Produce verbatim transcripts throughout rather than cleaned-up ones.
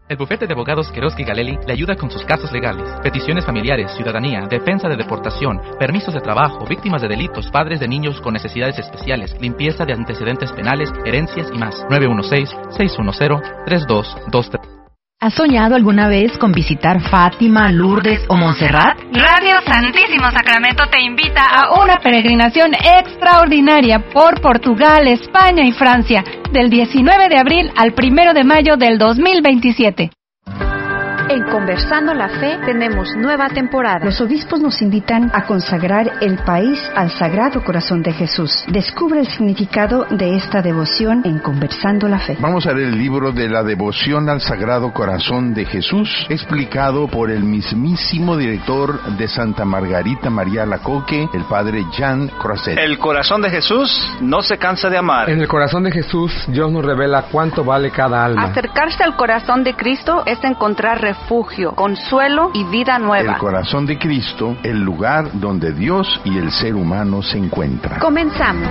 El bufete de abogados Queroz y Galelli le ayuda con sus casos legales, peticiones familiares, ciudadanía, defensa de deportación, permisos de trabajo, víctimas de delitos, padres de niños con necesidades especiales, limpieza de antecedentes penales, herencias y más. nueve uno seis, seis uno cero, tres dos dos tres. ¿Has soñado alguna vez con visitar Fátima, Lourdes o Montserrat? Radio Santísimo Sacramento te invita a una peregrinación extraordinaria por Portugal, España y Francia, del diecinueve de abril al primero de mayo del dos mil veintisiete. En Conversando la Fe tenemos nueva temporada. Los obispos nos invitan a consagrar el país al Sagrado Corazón de Jesús. Descubre el significado de esta devoción en Conversando la Fe. Vamos a leer el libro de la devoción al Sagrado Corazón de Jesús, explicado por el mismísimo director de Santa Margarita María Alacoque, el padre Jean Crozet. El corazón de Jesús no se cansa de amar. En el corazón de Jesús, Dios nos revela cuánto vale cada alma. Acercarse al corazón de Cristo es encontrar refugio, consuelo y vida nueva. El corazón de Cristo, el lugar donde Dios y el ser humano se encuentran. Comenzamos.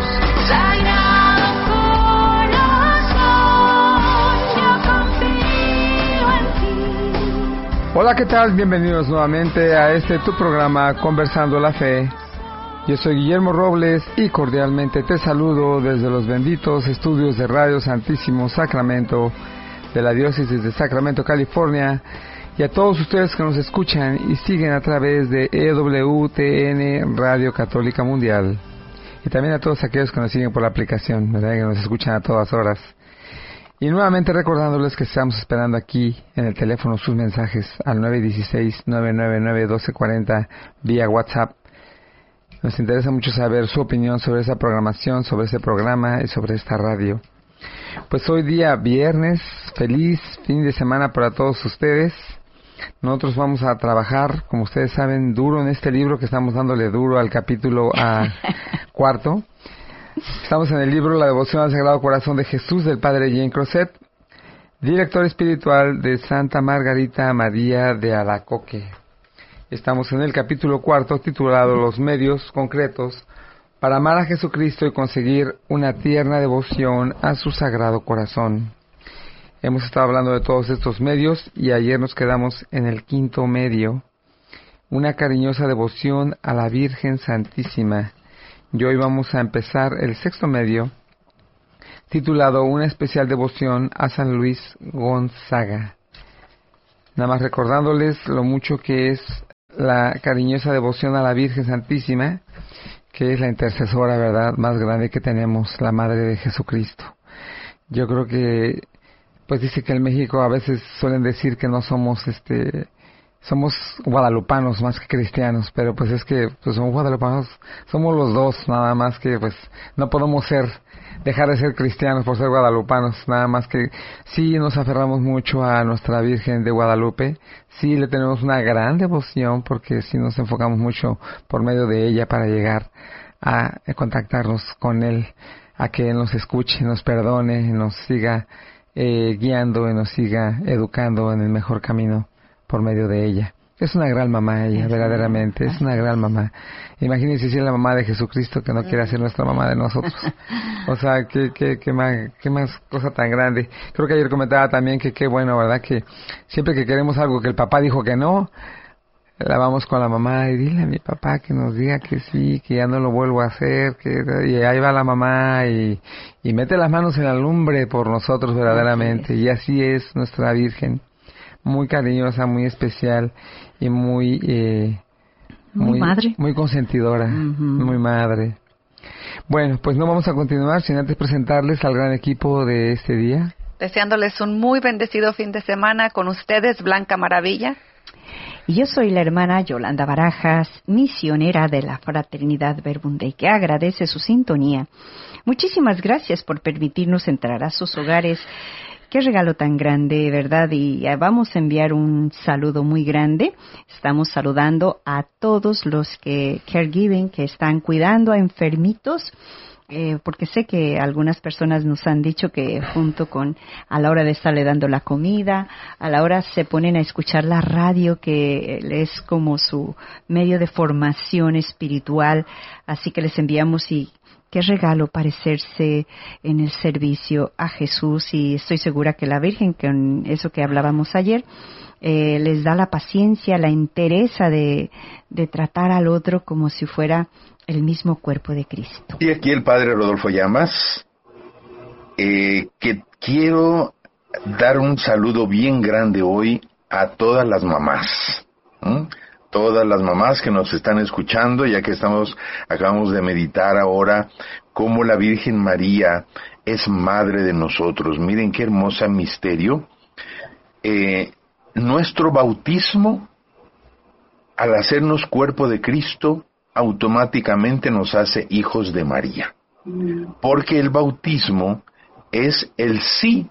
Hola, ¿qué tal? Bienvenidos nuevamente a este tu programa Conversando la Fe. Yo soy Guillermo Robles y cordialmente te saludo desde los benditos estudios de Radio Santísimo Sacramento de la Diócesis de Sacramento, California, y a todos ustedes que nos escuchan y siguen a través de E W T N Radio Católica Mundial, y también a todos aquellos que nos siguen por la aplicación, ¿verdad? Que nos escuchan a todas horas. Y nuevamente recordándoles que estamos esperando aquí en el teléfono sus mensajes al nueve uno seis, nueve nueve nueve, uno dos cuatro cero vía WhatsApp. Nos interesa mucho saber su opinión sobre esa programación, sobre ese programa y sobre esta radio. Pues hoy día viernes, feliz fin de semana para todos ustedes. Nosotros vamos a trabajar, como ustedes saben, duro en este libro que estamos dándole duro al capítulo a cuarto. Estamos en el libro La Devoción al Sagrado Corazón de Jesús del padre Jean Crozet, director espiritual de Santa Margarita María de Alacoque. Estamos en el capítulo cuarto titulado Los medios concretos para amar a Jesucristo y conseguir una tierna devoción a su Sagrado Corazón. Hemos estado hablando de todos estos medios y ayer nos quedamos en el quinto medio, una cariñosa devoción a la Virgen Santísima. Y hoy vamos a empezar el sexto medio, titulado Una especial devoción a San Luis Gonzaga. Nada más recordándoles lo mucho que es la cariñosa devoción a la Virgen Santísima, que es la intercesora, ¿verdad?, más grande que tenemos, la Madre de Jesucristo. Yo creo que pues dice que en México a veces suelen decir que no somos, este, somos guadalupanos más que cristianos, pero pues es que pues somos guadalupanos, somos los dos, nada más que pues no podemos ser, dejar de ser cristianos por ser guadalupanos, nada más que sí nos aferramos mucho a nuestra Virgen de Guadalupe, sí le tenemos una gran devoción porque sí nos enfocamos mucho por medio de ella para llegar a contactarnos con Él, a que Él nos escuche, nos perdone, nos siga Eh, guiando y nos siga educando en el mejor camino por medio de ella. Es una gran mamá ella, verdaderamente, es una gran mamá. Imagínense si es la mamá de Jesucristo que no quiere ser nuestra mamá de nosotros. O sea, qué, qué, qué, más, qué más cosa tan grande. Creo que ayer comentaba también que qué bueno, ¿verdad? Que siempre que queremos algo que el papá dijo que no, la vamos con la mamá y dile a mi papá que nos diga que sí, que ya no lo vuelvo a hacer, que y ahí va la mamá y, y mete las manos en la lumbre por nosotros verdaderamente. Y así es nuestra Virgen, muy cariñosa, muy especial y muy eh, muy, muy madre, muy consentidora, uh-huh. Muy madre. Bueno, pues no vamos a continuar sin antes presentarles al gran equipo de este día. Deseándoles un muy bendecido fin de semana con ustedes, Blanca Maravilla. Y yo soy la hermana Yolanda Barajas, misionera de la Fraternidad Verbum-Dei, que agradece su sintonía. Muchísimas gracias por permitirnos entrar a sus hogares. Qué regalo tan grande, ¿verdad? Y vamos a enviar un saludo muy grande. Estamos saludando a todos los que caregiving, que están cuidando a enfermitos. Eh, porque sé que algunas personas nos han dicho que junto con, a la hora de estarle dando la comida, a la hora se ponen a escuchar la radio, que es como su medio de formación espiritual, así que les enviamos y qué regalo parecerse en el servicio a Jesús, y estoy segura que la Virgen, con eso que hablábamos ayer, eh, les da la paciencia, la entereza de, de tratar al otro como si fuera el mismo cuerpo de Cristo. Y aquí el Padre Rodolfo Llamas, eh, que quiero dar un saludo bien grande hoy a todas las mamás, ¿Mm? todas las mamás que nos están escuchando, ya que estamos, acabamos de meditar ahora cómo la Virgen María es madre de nosotros. Miren qué hermoso misterio. Eh, nuestro bautismo, al hacernos cuerpo de Cristo, automáticamente nos hace hijos de María. Porque el bautismo es el sí,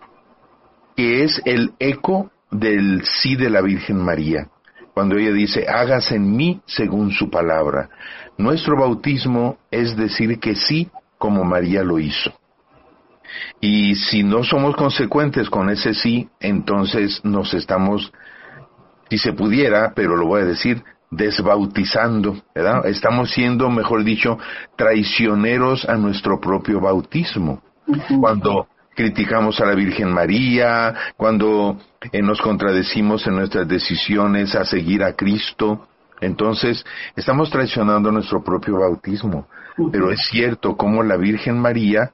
que es el eco del sí de la Virgen María. Cuando ella dice, hágase en mí según su palabra. Nuestro bautismo es decir que sí, como María lo hizo. Y si no somos consecuentes con ese sí, entonces nos estamos, si se pudiera, pero lo voy a decir, desbautizando, ¿verdad? Estamos siendo, mejor dicho, traicioneros a nuestro propio bautismo. Uh-huh. Cuando criticamos a la Virgen María, cuando eh, nos contradecimos en nuestras decisiones a seguir a Cristo, entonces estamos traicionando nuestro propio bautismo. Uh-huh. Pero es cierto como la Virgen María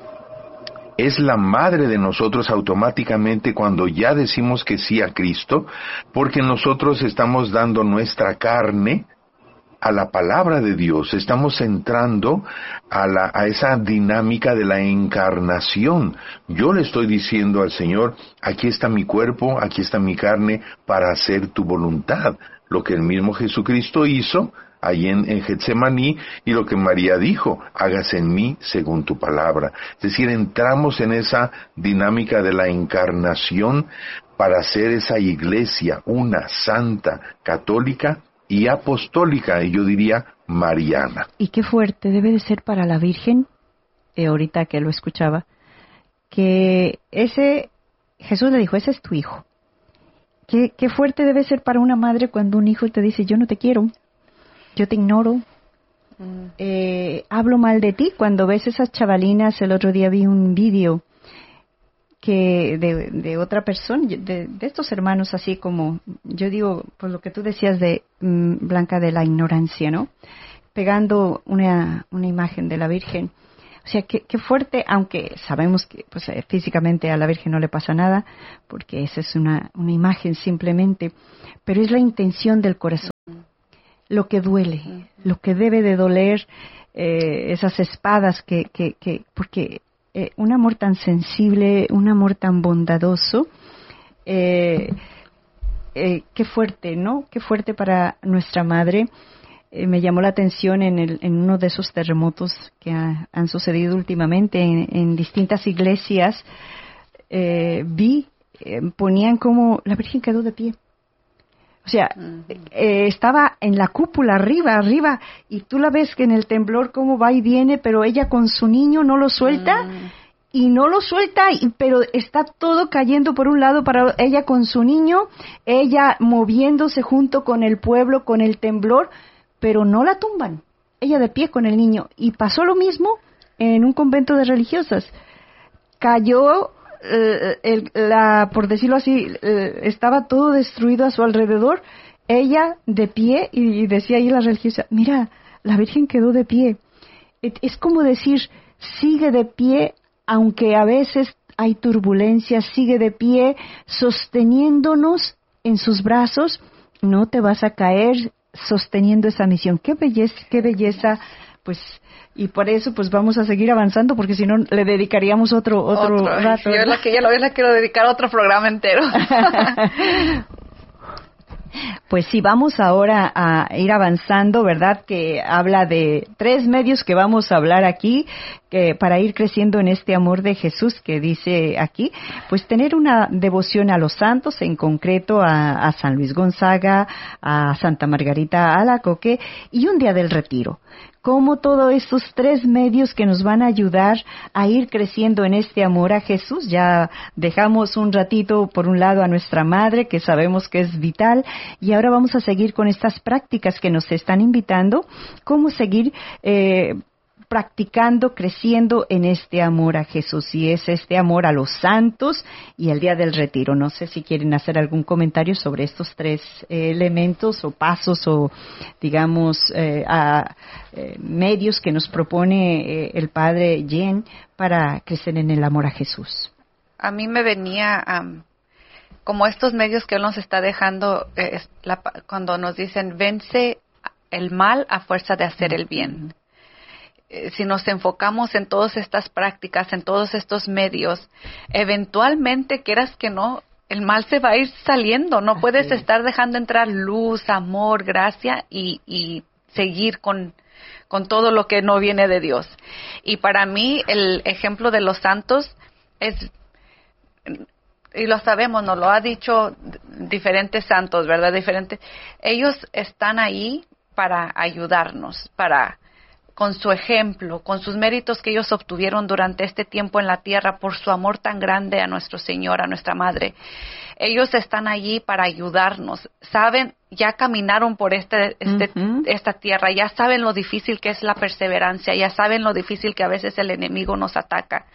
es la madre de nosotros automáticamente cuando ya decimos que sí a Cristo, porque nosotros estamos dando nuestra carne a la palabra de Dios, estamos entrando a, la, a esa dinámica de la encarnación. Yo le estoy diciendo al Señor, aquí está mi cuerpo, aquí está mi carne, para hacer tu voluntad. Lo que el mismo Jesucristo hizo allí en, en Getsemaní, y lo que María dijo, hágase en mí según tu palabra. Es decir, entramos en esa dinámica de la encarnación para hacer esa iglesia, una santa, católica y apostólica, y yo diría mariana. Y qué fuerte debe de ser para la Virgen, eh, ahorita que lo escuchaba, que ese, Jesús le dijo, ese es tu hijo. Qué, qué fuerte debe ser para una madre cuando un hijo te dice, yo no te quiero, yo te ignoro, mm. eh, hablo mal de ti. Cuando ves esas chavalinas, el otro día vi un vídeo que de, de otra persona, de, de estos hermanos, así como, yo digo, por lo que tú decías de mm, Blanca, de la ignorancia, ¿no? Pegando una, una imagen de la Virgen. O sea, qué, qué fuerte, aunque sabemos que pues, físicamente a la Virgen no le pasa nada, porque esa es una, una imagen simplemente, pero es la intención del corazón, lo que duele, lo que debe de doler, eh, esas espadas que, que, que porque eh, un amor tan sensible, un amor tan bondadoso, eh, eh, qué fuerte, ¿no? Qué fuerte para nuestra madre. Eh, me llamó la atención en, el, en uno de esos terremotos que ha, han sucedido últimamente en, en distintas iglesias, eh, vi, eh, ponían como la Virgen quedó de pie. O sea, uh-huh. eh, estaba en la cúpula, arriba, arriba, y tú la ves que en el temblor cómo va y viene, pero ella con su niño no lo suelta, uh-huh. y no lo suelta, y, pero está todo cayendo por un lado para ella con su niño, ella moviéndose junto con el pueblo, con el temblor, pero no la tumban, ella de pie con el niño. Y pasó lo mismo en un convento de religiosas. Cayó, eh, el, la, por decirlo así, eh, estaba todo destruido a su alrededor, ella de pie, y, y decía ahí la religiosa, mira, la Virgen quedó de pie. Es, es como decir, sigue de pie, aunque a veces hay turbulencias, sigue de pie, sosteniéndonos en sus brazos, no te vas a caer, sosteniendo esa misión. Qué belleza, qué belleza, pues, y por eso pues vamos a seguir avanzando, porque si no le dedicaríamos otro otro, otro rato. Yo la que ya lo la quiero dedicar a otro programa entero. Pues sí, vamos ahora a ir avanzando, ¿verdad? Que habla de tres medios que vamos a hablar aquí, que para ir creciendo en este amor de Jesús que dice aquí, pues tener una devoción a los santos, en concreto a, a San Luis Gonzaga, a Santa Margarita Alacoque y un día del retiro. Como todos estos tres medios que nos van a ayudar a ir creciendo en este amor a Jesús. Ya dejamos un ratito por un lado a nuestra madre, que sabemos que es vital, y ahora vamos a seguir con estas prácticas que nos están invitando, cómo seguir eh, practicando, creciendo en este amor a Jesús, y es este amor a los santos y el día del retiro. No sé si quieren hacer algún comentario sobre estos tres eh, elementos o pasos o, digamos, eh, a, eh, medios que nos propone eh, el Padre Jen para crecer en el amor a Jesús. A mí me venía um, como estos medios que Él nos está dejando eh, la, cuando nos dicen vence el mal a fuerza de hacer el bien. Eh, si nos enfocamos en todas estas prácticas, en todos estos medios, eventualmente, quieras que no, el mal se va a ir saliendo. No Así puedes es. estar dejando entrar luz, amor, gracia y, y seguir con, con todo lo que no viene de Dios. Y para mí el ejemplo de los santos es, y lo sabemos, nos lo ha dicho diferentes santos, ¿verdad? Diferentes. Ellos están ahí para ayudarnos, para, con su ejemplo, con sus méritos que ellos obtuvieron durante este tiempo en la tierra, por su amor tan grande a nuestro Señor, a nuestra Madre. Ellos están allí para ayudarnos. Saben, ya caminaron por este, este, uh-huh. esta tierra, ya saben lo difícil que es la perseverancia, ya saben lo difícil que a veces el enemigo nos ataca.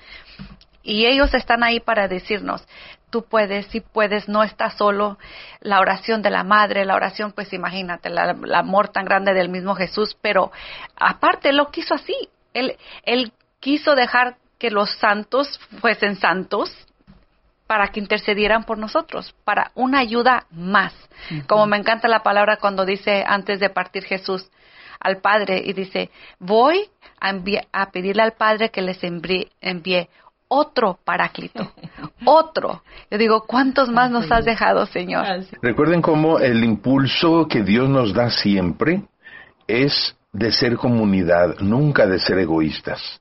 Y ellos están ahí para decirnos, tú puedes, sí puedes, no estás solo. La oración de la madre, la oración, pues imagínate, la, el amor tan grande del mismo Jesús, pero aparte Él lo quiso así. Él, él quiso dejar que los santos fuesen santos para que intercedieran por nosotros, para una ayuda más. Uh-huh. Como me encanta la palabra cuando dice, antes de partir Jesús al Padre, y dice, voy a, envi- a pedirle al Padre que les envíe, envíe otro paráclito, otro. Yo digo, ¿cuántos más nos has dejado, Señor? Recuerden cómo el impulso que Dios nos da siempre es de ser comunidad, nunca de ser egoístas.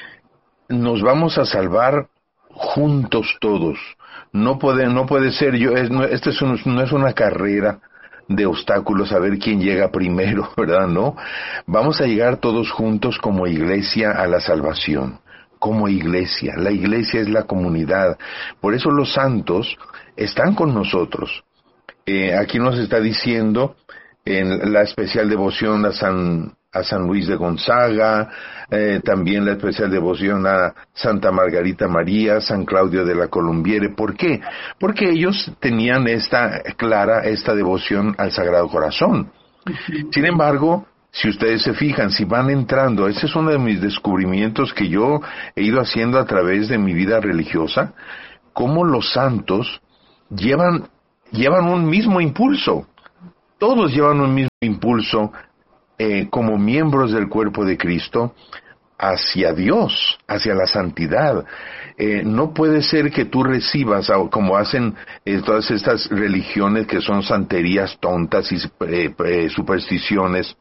Nos vamos a salvar juntos todos. No puede, no puede ser yo. Es, no, esto es un, no es una carrera de obstáculos a ver quién llega primero, ¿verdad? No. Vamos a llegar todos juntos como iglesia a la salvación. Como iglesia. La iglesia es la comunidad. Por eso los santos están con nosotros. Eh, aquí nos está diciendo en la especial devoción a San, a San Luis de Gonzaga, eh, también la especial devoción a Santa Margarita María, San Claudio de la Colombiere. ¿Por qué? Porque ellos tenían esta clara, esta devoción al Sagrado Corazón. Sin embargo, si ustedes se fijan, si van entrando, ese es uno de mis descubrimientos que yo he ido haciendo a través de mi vida religiosa, cómo los santos llevan, llevan un mismo impulso. Todos llevan un mismo impulso eh, como miembros del cuerpo de Cristo hacia Dios, hacia la santidad. Eh, no puede ser que tú recibas, como hacen eh, todas estas religiones que son santerías tontas y eh, eh, supersticiones,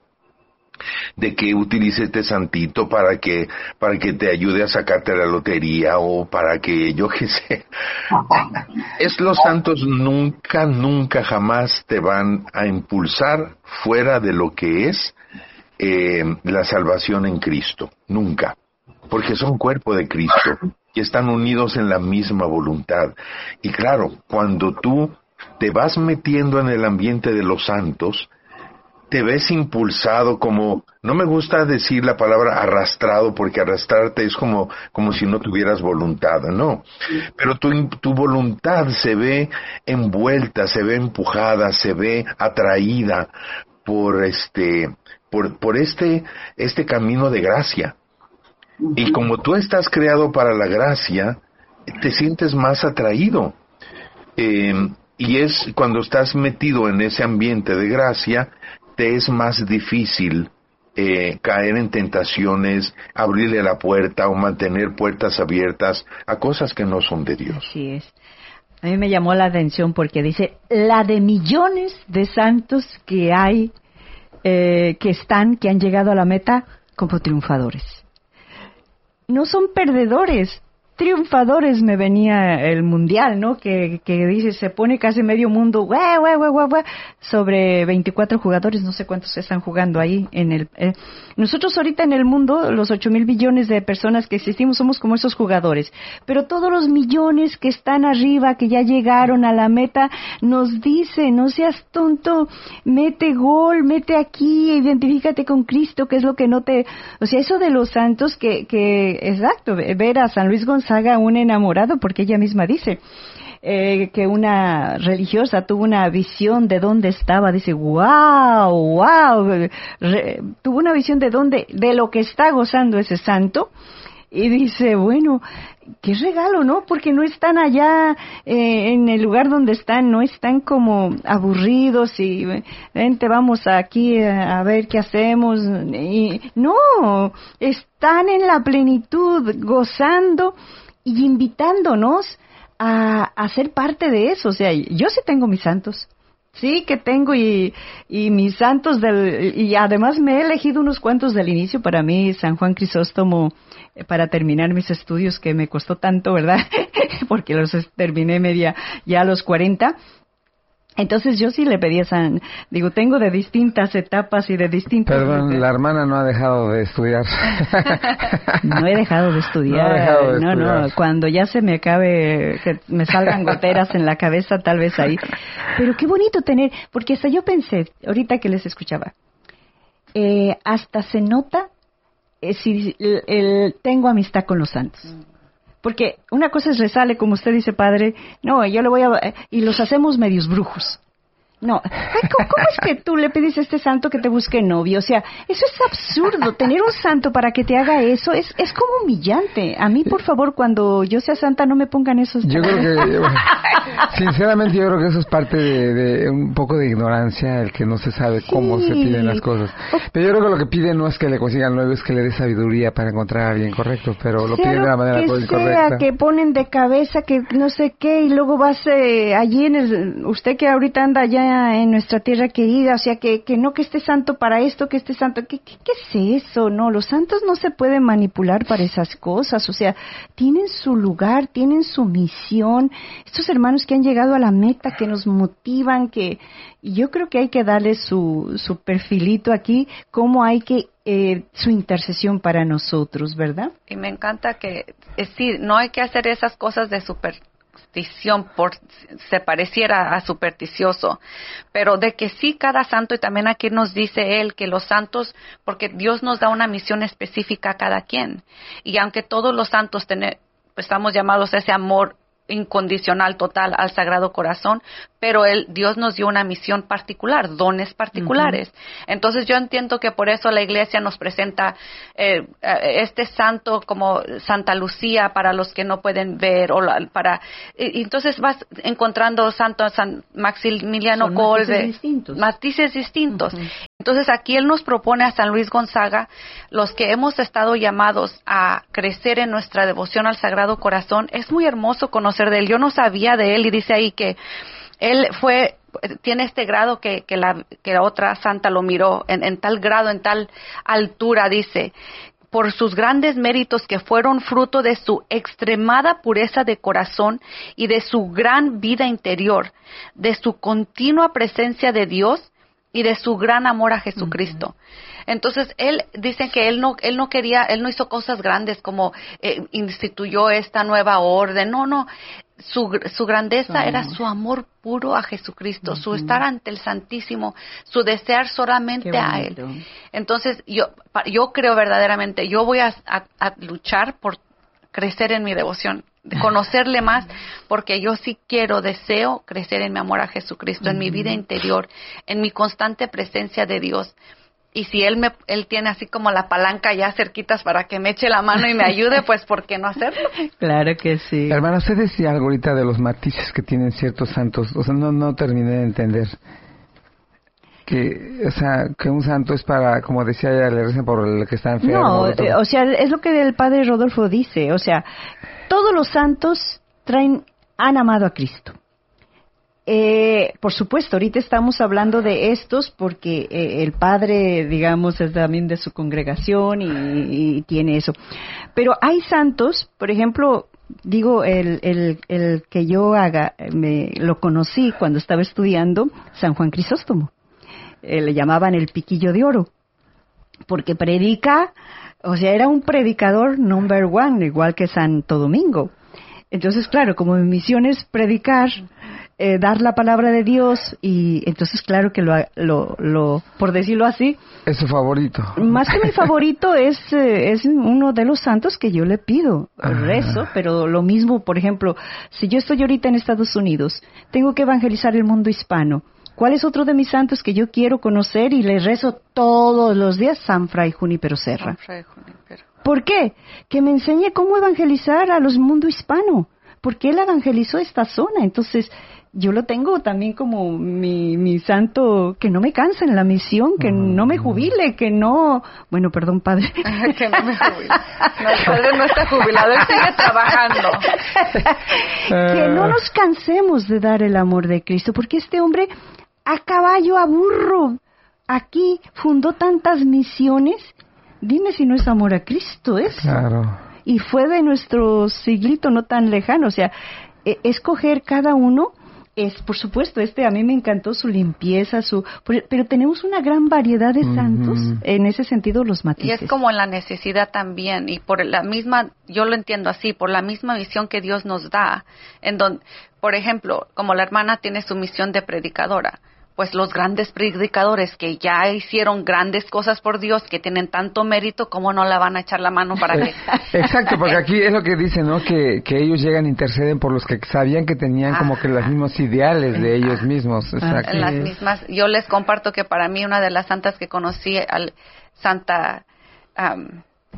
de que utilice este santito para que para que te ayude a sacarte la lotería o para que yo qué sé. Es los santos nunca, nunca, jamás te van a impulsar fuera de lo que es eh, la salvación en Cristo. Nunca. Porque son cuerpo de Cristo y están unidos en la misma voluntad. Y claro, cuando tú te vas metiendo en el ambiente de los santos, te ves impulsado como, no me gusta decir la palabra arrastrado, porque arrastrarte es como, como si no tuvieras voluntad, no. Pero tu, tu voluntad se ve envuelta, se ve empujada, se ve atraída por este, por, por este, este camino de gracia. Y como tú estás creado para la gracia, te sientes más atraído. Eh, y es cuando estás metido en ese ambiente de gracia, te es más difícil eh, caer en tentaciones, abrirle la puerta o mantener puertas abiertas a cosas que no son de Dios. Así es. A mí me llamó la atención porque dice, la de millones de santos que hay, eh, que están, que han llegado a la meta como triunfadores. No son perdedores, triunfadores me venía el mundial, ¿no? Que, que dice, se pone casi medio mundo, guau, guau, guau, guau, guau, sobre veinticuatro jugadores, no sé cuántos están jugando ahí en el... Eh. Nosotros ahorita en el mundo, los ocho mil billones de personas que existimos, somos como esos jugadores. Pero todos los millones que están arriba, que ya llegaron a la meta, nos dicen, no seas tonto, mete gol, mete aquí, identifícate con Cristo, que es lo que no te... O sea, eso de los santos que, que exacto, ver a San Luis Gonzaga, un enamorado, porque ella misma dice eh, que una religiosa tuvo una visión de dónde estaba, dice, wow, wow, Re, tuvo una visión de dónde, de lo que está gozando ese santo, y dice, bueno, qué regalo, ¿no? Porque no están allá eh, en el lugar donde están, no están como aburridos y vente, vamos aquí a, a ver qué hacemos. Y, no, están en la plenitud, gozando y invitándonos a, a ser parte de eso. O sea, yo sí tengo mis santos. Sí, que tengo y, y mis santos del, y además me he elegido unos cuantos del inicio. Para mí, San Juan Crisóstomo, para terminar mis estudios, que me costó tanto, ¿verdad? Porque los terminé media ya a los cuarenta. Entonces yo sí le pedí a San, digo, tengo de distintas etapas y de distintas... Perdón, la hermana no ha dejado de estudiar. No he dejado de estudiar. No, he dejado de no, estudiar. no, cuando ya se me acabe, que me salgan goteras en la cabeza, tal vez ahí. Pero qué bonito tener, porque hasta yo pensé, ahorita que les escuchaba, eh, hasta se nota eh, si el, el, tengo amistad con los santos. Porque una cosa es rezarle, como usted dice, padre, no, yo le voy a... y los hacemos medios brujos. No, ¿cómo, ¿cómo es que tú le pides a este santo que te busque novio? O sea, eso es absurdo. Tener un santo para que te haga eso es es como humillante. A mí, por favor, cuando yo sea santa, no me pongan esos... Yo creo que, bueno, sinceramente, yo creo que eso es parte de, de un poco de ignorancia, el que no se sabe cómo sí. se piden las cosas. Pero yo creo que lo que pide no es que le consigan novio, es que le dé sabiduría para encontrar a alguien correcto, pero lo piden de la manera que incorrecta. Sea, que ponen de cabeza, que no sé qué, y luego vas eh, allí en el... Usted que ahorita anda allá en nuestra tierra querida, o sea, que, que no que esté santo para esto, que esté santo, ¿qué, qué, ¿qué es eso? No, los santos no se pueden manipular para esas cosas, o sea, tienen su lugar, tienen su misión, estos hermanos que han llegado a la meta, que nos motivan, que y yo creo que hay que darle su, su perfilito aquí, cómo hay que, eh, su intercesión para nosotros, ¿verdad? Y me encanta que, es decir, no hay que hacer esas cosas de super por se pareciera a supersticioso, pero de que sí cada santo, y también aquí nos dice él que los santos, porque Dios nos da una misión específica a cada quien, y aunque todos los santos tener, estamos llamados a ese amor incondicional, total al Sagrado Corazón, pero él, Dios nos dio una misión particular, dones particulares. Uh-huh. Entonces yo entiendo que por eso la Iglesia nos presenta eh, este santo como Santa Lucía para los que no pueden ver, o la, para y, y entonces vas encontrando Santo San Maximiliano Kolbe, matices distintos. Matices distintos. Uh-huh. Entonces aquí él nos propone a San Luis Gonzaga, los que hemos estado llamados a crecer en nuestra devoción al Sagrado Corazón. Es muy hermoso conocer de él. Yo no sabía de él, y dice ahí que él fue, tiene este grado que, que, la, que la otra santa lo miró, en, en tal grado, en tal altura, dice, por sus grandes méritos que fueron fruto de su extremada pureza de corazón y de su gran vida interior, de su continua presencia de Dios y de su gran amor a Jesucristo. Uh-huh. Entonces, él, dicen que él no, él no quería, él no hizo cosas grandes como eh, instituyó esta nueva orden, no, no, su, su grandeza era su amor puro a Jesucristo, uh-huh. su estar ante el Santísimo, su desear solamente a Él. Entonces, yo, yo creo verdaderamente, yo voy a, a, a luchar por crecer en mi devoción, de conocerle más, porque yo sí quiero, deseo crecer en mi amor a Jesucristo, uh-huh. en mi vida interior, en mi constante presencia de Dios. Y si él me él tiene así como la palanca ya cerquitas para que me eche la mano y me ayude, pues ¿por qué no hacerlo? Claro que sí. Hermana, usted decía algo ahorita de los matices que tienen ciertos santos, o sea, no no terminé de entender. Que, o sea, que un santo es para, como decía ella, le recen por el que está enfermo. No, eh, o sea, es lo que el padre Rodolfo dice, o sea, todos los santos traen, han amado a Cristo. Eh, por supuesto, ahorita estamos hablando de estos porque eh, el padre, digamos, es también de su congregación y, y tiene eso. Pero hay santos, por ejemplo, digo, el, el, el que yo haga, me lo conocí cuando estaba estudiando San Juan Crisóstomo. Eh, le llamaban el piquillo de oro, porque predica, o sea, era un predicador number one, igual que Santo Domingo. Entonces, claro, como mi misión es predicar, eh, dar la palabra de Dios, y entonces, claro que lo, lo, lo, por decirlo así... Es su favorito. Más que mi favorito, es, eh, es uno de los santos que yo le pido, ah. rezo, pero lo mismo, por ejemplo, si yo estoy ahorita en Estados Unidos, tengo que evangelizar el mundo hispano. ¿Cuál es otro de mis santos que yo quiero conocer y le rezo todos los días? San Fray Junípero Serra. San Fray Junípero. ¿Por qué? Que me enseñe cómo evangelizar a los mundo hispano, porque él evangelizó esta zona. Entonces, yo lo tengo también como mi, mi santo, que no me canse en la misión, que mm. no me jubile, que no... Bueno, perdón, padre. Que no me jubile. No, el padre no está jubilado, él sigue trabajando. Que no nos cansemos de dar el amor de Cristo, porque este hombre, a caballo, a burro, aquí fundó tantas misiones. Dime si no es amor a Cristo eso. Claro. Y fue de nuestro siglito no tan lejano. O sea, eh, escoger cada uno es, por supuesto, este a mí me encantó su limpieza, su, pero tenemos una gran variedad de santos, uh-huh. en ese sentido los matices. Y es como en la necesidad también, y por la misma, yo lo entiendo así, por la misma misión que Dios nos da, en donde, por ejemplo, como la hermana tiene su misión de predicadora, pues los grandes predicadores que ya hicieron grandes cosas por Dios, que tienen tanto mérito, ¿cómo no la van a echar la mano para que...? Exacto, porque aquí es lo que dicen, ¿no? Que, que ellos llegan e interceden por los que sabían que tenían como ah, que los mismos ideales de ellos mismos. Exacto. Las mismas. Yo les comparto que para mí una de las santas que conocí, al Santa... Um,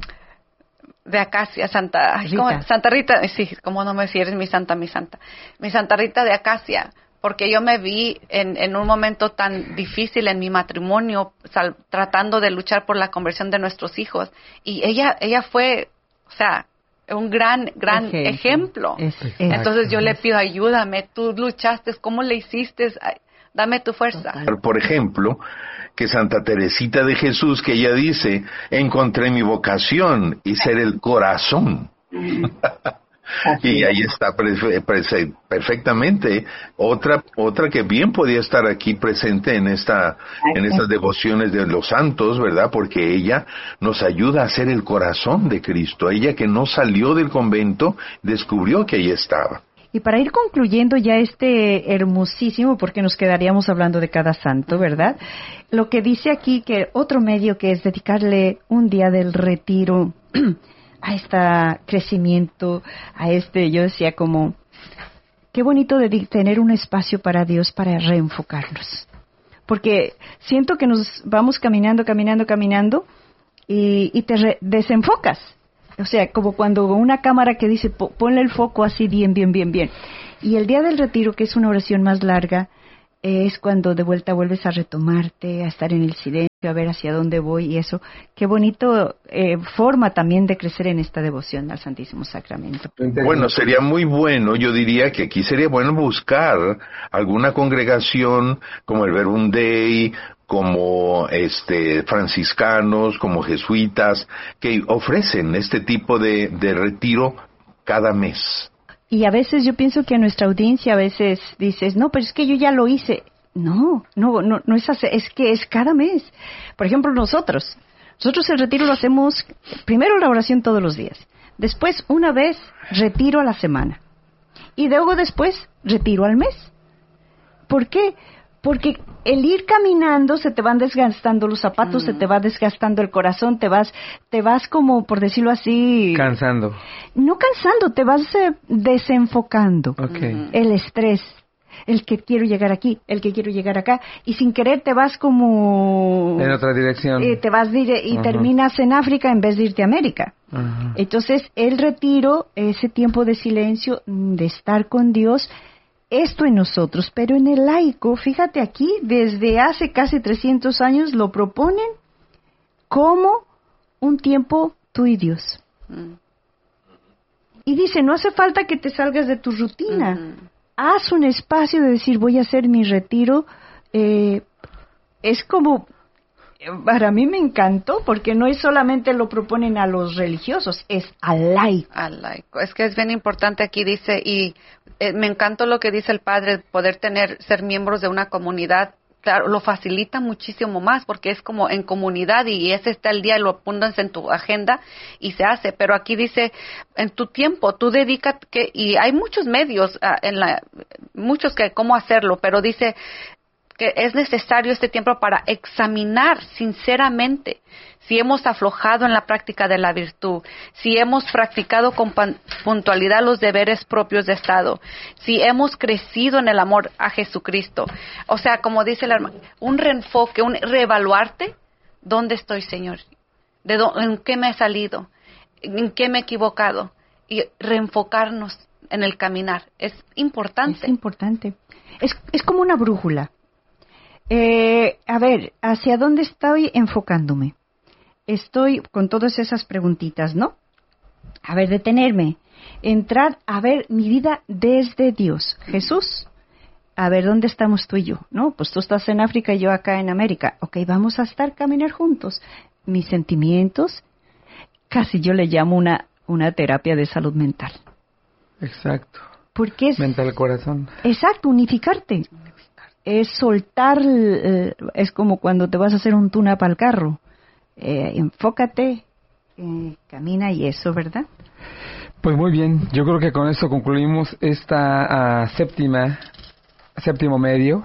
de Acacia, Santa... ¿cómo? Santa Rita, sí, como no me decís, eres mi santa, mi santa. Mi Santa Rita de Acacia... Porque yo me vi en, en un momento tan difícil en mi matrimonio, sal, tratando de luchar por la conversión de nuestros hijos. Y ella ella fue, o sea, un gran, gran ejemplo. ejemplo. Es, Entonces yo le pido, ayúdame, tú luchaste, ¿cómo le hiciste? Dame tu fuerza. Por ejemplo, que Santa Teresita de Jesús, que ella dice, encontré mi vocación y ser el corazón. Y ahí está pre- pre- perfectamente otra otra que bien podía estar aquí presente en esta en estas devociones de los santos, ¿verdad? Porque ella nos ayuda a ser el corazón de Cristo. Ella que no salió del convento descubrió que ahí estaba. Y para ir concluyendo ya este hermosísimo, porque nos quedaríamos hablando de cada santo, ¿verdad? Lo que dice aquí que otro medio que es dedicarle un día del retiro a este crecimiento, a este, yo decía como, qué bonito de tener un espacio para Dios para reenfocarnos. Porque siento que nos vamos caminando, caminando, caminando y, y te re- desenfocas. O sea, como cuando una cámara que dice, ponle el foco así bien, bien, bien, bien. Y el día del retiro, que es una oración más larga, es cuando de vuelta vuelves a retomarte, a estar en el silencio, a ver hacia dónde voy y eso. Qué bonito eh, forma también de crecer en esta devoción al Santísimo Sacramento. Bueno, sería muy bueno, yo diría que aquí sería bueno buscar alguna congregación como el Verbum Dei, como este franciscanos, como jesuitas, que ofrecen este tipo de, de retiro cada mes. Y a veces yo pienso que a nuestra audiencia a veces dices, no, pero es que yo ya lo hice. No, no, no, no es así, es que es cada mes. Por ejemplo, nosotros, nosotros el retiro lo hacemos, primero la oración todos los días, después una vez retiro a la semana y luego después retiro al mes. ¿Por qué? Porque el ir caminando se te van desgastando los zapatos, mm. se te va desgastando el corazón, te vas, te vas como, por decirlo así... Cansando. No cansando, te vas eh, desenfocando. Okay. El estrés, el que quiero llegar aquí, el que quiero llegar acá, y sin querer te vas como... En otra dirección. Eh, te vas dire- y uh-huh. terminas en África en vez de irte a América. Uh-huh. Entonces, el retiro, ese tiempo de silencio, de estar con Dios... Esto en nosotros, pero en el laico, fíjate aquí, desde hace casi trescientos años lo proponen como un tiempo tú y Dios. Mm. Y dice, no hace falta que te salgas de tu rutina. Mm-hmm. Haz un espacio de decir, voy a hacer mi retiro. Eh, es como para mí me encantó porque no es solamente lo proponen a los religiosos, es al laico. Al laico. Es que es bien importante aquí, dice, y eh, me encantó lo que dice el padre, poder tener, ser miembros de una comunidad. Claro, lo facilita muchísimo más porque es como en comunidad y ese está el día y lo apuntas en tu agenda y se hace. Pero aquí dice, en tu tiempo, tú dedicas, que, y hay muchos medios, uh, en la, muchos que cómo hacerlo, pero dice que es necesario este tiempo para examinar sinceramente si hemos aflojado en la práctica de la virtud, si hemos practicado con puntualidad los deberes propios de Estado, si hemos crecido en el amor a Jesucristo. O sea, como dice el hermano, un reenfoque, un reevaluarte, ¿dónde estoy, Señor? ¿De dónde, en qué me he salido? ¿En qué me he equivocado? Y reenfocarnos en el caminar. Es importante. Es importante. Es, es como una brújula. Eh, a ver, ¿hacia dónde estoy enfocándome? Estoy con todas esas preguntitas, ¿no? A ver, detenerme, entrar a ver mi vida desde Dios. Jesús, a ver, ¿dónde estamos tú y yo? ¿No? Pues tú estás en África y yo acá en América. Ok, vamos a estar caminar juntos. Mis sentimientos, casi yo le llamo una, una terapia de salud mental. Exacto. Porque es... Mental corazón. Exacto, unificarte. Es soltar, es como cuando te vas a hacer un tune-up al carro. Eh, enfócate, eh, camina y eso, ¿verdad? Pues muy bien, yo creo que con esto concluimos esta uh, séptima, séptimo medio.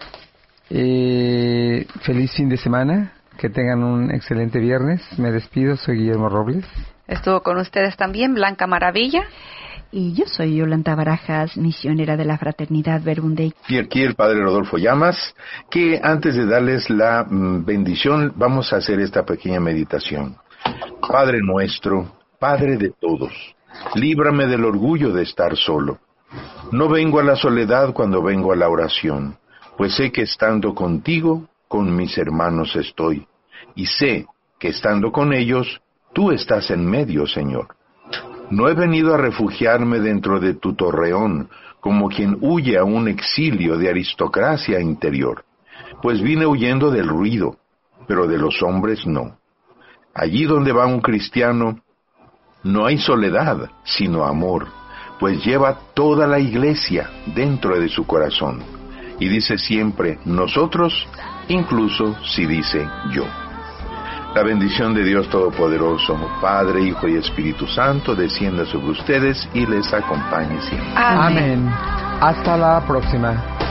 Eh, feliz fin de semana, que tengan un excelente viernes. Me despido, soy Guillermo Robles. Estuvo con ustedes también Blanca Maravilla. Y yo soy Yolanda Barajas, misionera de la Fraternidad Verbum Dei. Y aquí el Padre Rodolfo Llamas, que antes de darles la mm, bendición, vamos a hacer esta pequeña meditación. Padre nuestro, Padre de todos, líbrame del orgullo de estar solo. No vengo a la soledad cuando vengo a la oración, pues sé que estando contigo, con mis hermanos estoy, y sé que estando con ellos, tú estás en medio, Señor. No he venido a refugiarme dentro de tu torreón, como quien huye a un exilio de aristocracia interior, pues vine huyendo del ruido, pero de los hombres no. Allí donde va un cristiano, no hay soledad, sino amor, pues lleva toda la iglesia dentro de su corazón, y dice siempre nosotros, incluso si dice yo. La bendición de Dios Todopoderoso, Padre, Hijo y Espíritu Santo, descienda sobre ustedes y les acompañe siempre. Amén. Amén. Hasta la próxima.